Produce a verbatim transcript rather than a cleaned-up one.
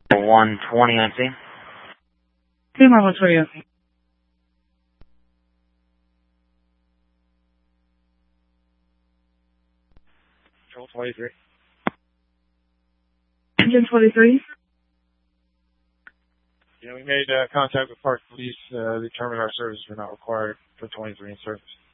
one twenty I C. Hey, Marvel Toria. Control twenty-three. Engine twenty-three. Yeah, we made uh, contact with Park Police. Uh, determined our services were not required for twenty-three in service.